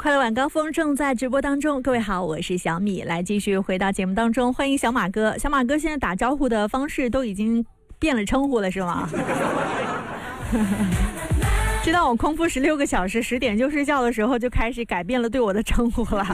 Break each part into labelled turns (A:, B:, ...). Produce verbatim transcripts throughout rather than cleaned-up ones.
A: 快乐晚高峰正在直播当中，各位好，我是小米，来继续回到节目当中，欢迎小马哥。小马哥现在打招呼的方式都已经变了称呼了，是吗？知道我空腹十六个小时，十点就睡觉的时候，就开始改变了对我的称呼了。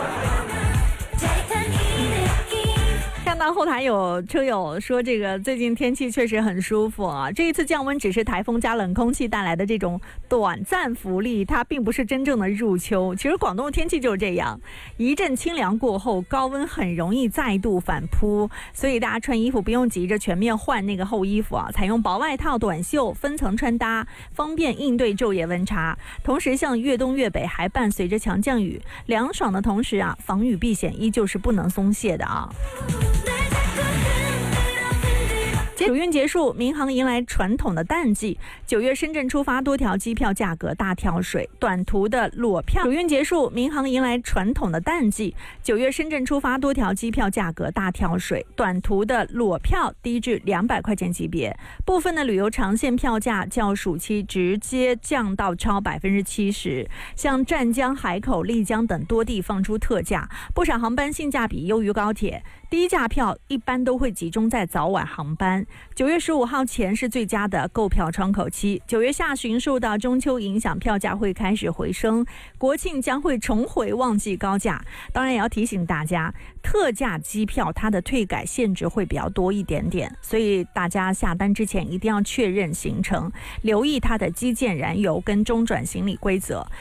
A: 看到后台有车友说，这个最近天气确实很舒服啊。这一次降温只是台风加冷空气带来的这种短暂福利，它并不是真正的入秋。其实广东的天气就是这样，一阵清凉过后，高温很容易再度反扑，所以大家穿衣服不用急着全面换那个厚衣服啊，采用薄外套、短袖分层穿搭，方便应对昼夜温差。同时，像粤东粤北还伴随着强降雨，凉爽的同时啊，防雨避险依旧是不能松懈的啊。暑运结束，民航迎来传统的淡季。九月深圳出发多条机票价格大跳水，短途的裸票。暑运结束，民航迎来传统的淡季。九月深圳出发多条机票价格大跳水，短途的裸票低至两百块钱级别。部分的旅游长线票价较暑期直接降到超百分之七十，像湛江、海口、丽江等多地放出特价，不少航班性价比优于高铁。低价票一般都会集中在早晚航班。九月十五号前是最佳的购票窗口期。九月下旬受到中秋影响，票价会开始回升，国庆将会重回旺季高价。当然也要提醒大家，特价机票它的退改限制会比较多一点点，所以大家下单之前一定要确认行程，留意它的基建燃油跟中转行李规则。